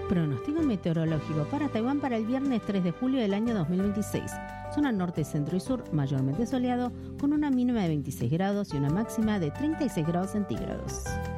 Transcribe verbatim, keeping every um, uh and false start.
Pronóstico meteorológico para Taiwán para el viernes tres de julio del año dos mil veintiséis. Zona norte, centro y sur mayormente soleado, con una mínima de veintiséis grados y una máxima de treinta y seis grados centígrados.